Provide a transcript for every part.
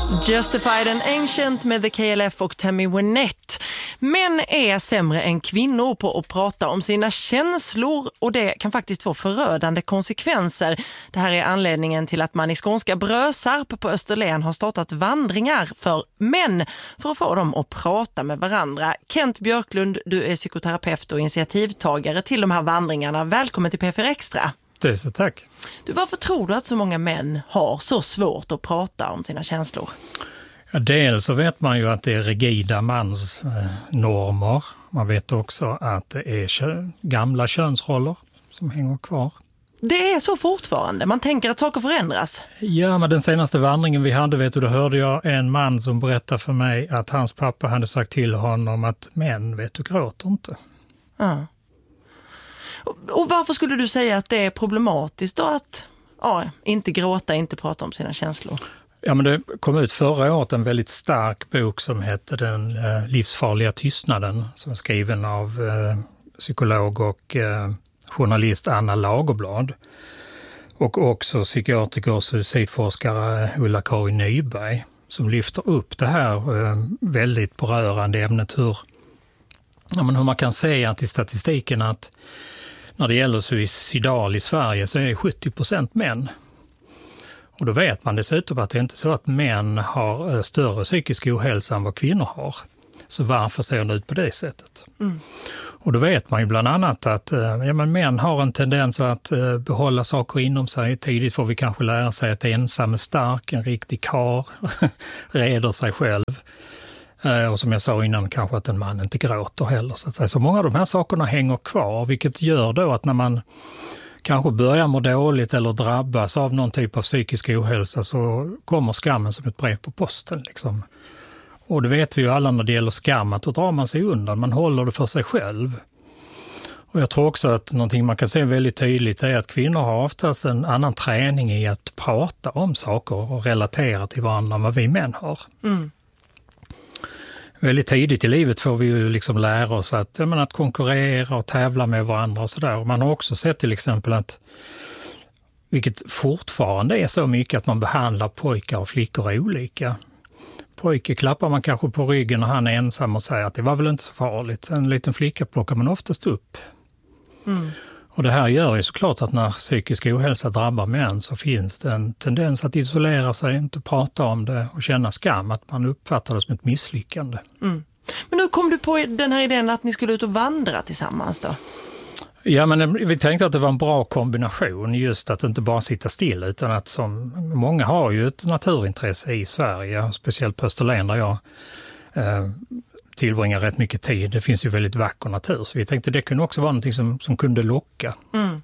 Justified and Ancient med The KLF och Tammy Wynette. Män är sämre än kvinnor på att prata om sina känslor och det kan faktiskt få förödande konsekvenser. Det här är anledningen till att man i skånska Brösarp på Österlen har startat vandringar för män för att få dem att prata med varandra. Kent Björklund, du är psykoterapeut och initiativtagare till de här vandringarna. Välkommen till P4 Extra. Tusen tack. Du, varför tror du att så många män har så svårt att prata om sina känslor? Ja, dels så vet man ju att det är rigida mansnormer. Man vet också att det är gamla könsroller som hänger kvar. Det är så fortfarande. Man tänker att saker förändras. Ja, men den senaste vandringen vi hade, vet du, då hörde jag en man som berättade för mig att hans pappa hade sagt till honom att män, vet du, gråter inte. Ja. Och varför skulle du säga att det är problematiskt då att inte gråta, inte prata om sina känslor? Ja, men det kom ut förra året en väldigt stark bok som heter Den livsfarliga tystnaden, som är skriven av psykolog och journalist Anna Lagerblad och också psykiatriker och suicidforskare Ulla-Karin Nyberg, som lyfter upp det här väldigt berörande ämnet hur man kan säga att i statistiken att när det gäller suicidal i Sverige så är 70% män. Och då vet man dessutom att det inte är så att män har större psykisk ohälsa än vad kvinnor har. Så varför ser det ut på det sättet? Mm. Och då vet man ju bland annat att män har en tendens att behålla saker inom sig. Tidigt får vi kanske lära sig att ensam är stark, en riktig karl, reder sig själv. Och som jag sa innan, kanske att en man inte gråter heller. Så att säga. Så många av de här sakerna hänger kvar, vilket gör då att när man kanske börjar må dåligt eller drabbas av någon typ av psykisk ohälsa så kommer skammen som ett brev på posten. Liksom. Och det vet vi ju alla när det gäller skam, att då drar man sig undan, man håller det för sig själv. Och jag tror också att någonting man kan se väldigt tydligt är att kvinnor har oftast en annan träning i att prata om saker och relatera till varandra än vad vi män har. Mm. Väldigt tidigt i livet får vi ju liksom lära oss att konkurrera och tävla med varandra och sådär. Man har också sett till exempel att, vilket fortfarande är så mycket, att man behandlar pojkar och flickor olika. Pojke klappar man kanske på ryggen när han är ensam och säger att det var väl inte så farligt. En liten flicka plockar man oftast upp. Mm. Och det här gör ju såklart att när psykisk ohälsa drabbar män så finns det en tendens att isolera sig, inte prata om det och känna skam, att man uppfattar det som ett misslyckande. Mm. Men nu kom du på den här idén att ni skulle ut och vandra tillsammans då? Ja, men vi tänkte att det var en bra kombination, just att inte bara sitta still, utan att som många har ju ett naturintresse i Sverige, speciellt på Österlen där jag tillbringar rätt mycket tid. Det finns ju väldigt vacker natur, så vi tänkte det kunde också vara någonting som kunde locka. Mm.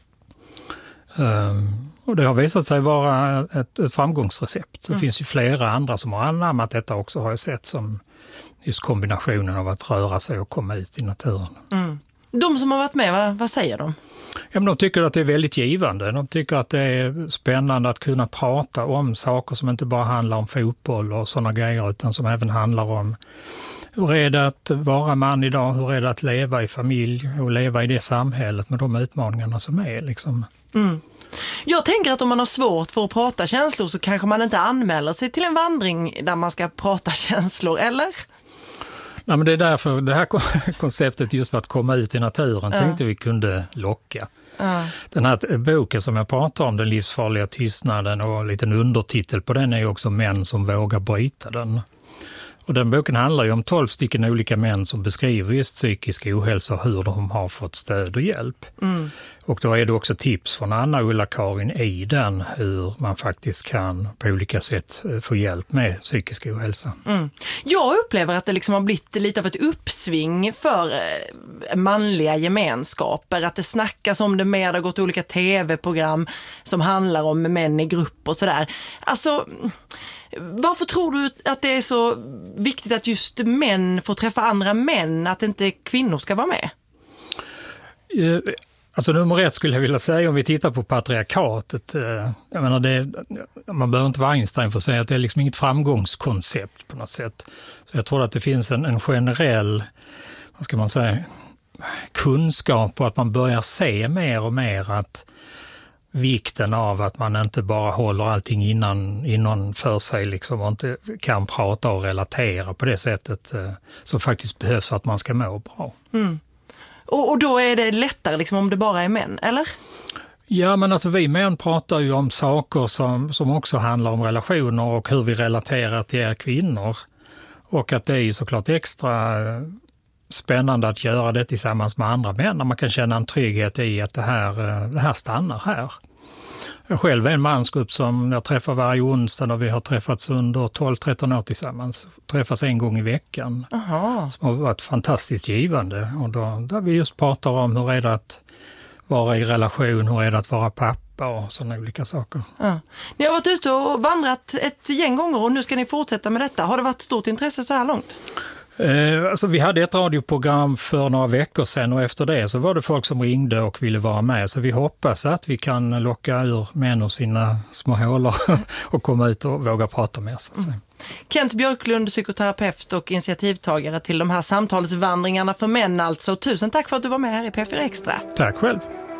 Och det har visat sig vara ett framgångsrecept. Det finns ju flera andra som har anammat detta också, har jag sett, som just kombinationen av att röra sig och komma ut i naturen. Mm. De som har varit med, vad säger de? Ja, men de tycker att det är väldigt givande. De tycker att det är spännande att kunna prata om saker som inte bara handlar om fotboll och sådana grejer, utan som även handlar om hur är det att vara man idag, hur är det att leva i familj och leva i det samhället med de utmaningarna som är. Liksom. Mm. Jag tänker att om man har svårt för att prata känslor så kanske man inte anmäler sig till en vandring där man ska prata känslor, eller? Nej, men det är därför det här konceptet just med att komma ut i naturen tänkte vi kunde locka. Den här boken som jag pratar om, Den livsfarliga tystnaden, och en liten undertitel på den är också Män som vågar bryta den. Och den boken handlar ju om 12 stycken olika män som beskriver just psykisk ohälsa och hur de har fått stöd och hjälp. Mm. Och då är det också tips från Anna och Ulla-Karin i den hur man faktiskt kan på olika sätt få hjälp med psykisk ohälsa. Mm. Jag upplever att det liksom har blivit lite av ett uppsving för manliga gemenskaper. Att det snackas om det mer, det har gått olika tv-program som handlar om män i grupp och sådär. Alltså, varför tror du att det är så viktigt att just män får träffa andra män, att inte kvinnor ska vara med? Alltså nummer 1 skulle jag vilja säga, om vi tittar på patriarkatet, jag menar man behöver inte vara Einstein för att säga att det är liksom inget framgångskoncept på något sätt. Så jag tror att det finns en generell, vad ska man säga, kunskap på att man börjar se mer och mer att vikten av att man inte bara håller allting innan för sig liksom, och inte kan prata och relatera på det sättet som faktiskt behövs för att man ska må bra. Mm. Och då är det lättare liksom, om det bara är män, eller? Ja, men alltså vi män pratar ju om saker som också handlar om relationer och hur vi relaterar till er kvinnor. Och att det är ju såklart extra spännande att göra det tillsammans med andra män när man kan känna en trygghet i att det här stannar här. Jag själv är en mansgrupp som jag träffar varje onsdag och vi har träffats under 12-13 år tillsammans. Träffas en gång i veckan. Aha. Som har varit fantastiskt givande. Och där vi just pratar om hur är det att vara i relation, hur är det att vara pappa och sådana olika saker. Ja. Ni har varit ute och vandrat ett gäng gånger och nu ska ni fortsätta med detta. Har det varit stort intresse så här långt? Alltså vi hade ett radioprogram för några veckor sedan och efter det så var det folk som ringde och ville vara med. Så vi hoppas att vi kan locka ur män och sina små hålor och komma ut och våga prata med oss. Kent Björklund, psykoterapeut och initiativtagare till de här samtalsvandringarna för män alltså. Tusen tack för att du var med här i P4 Extra. Tack själv.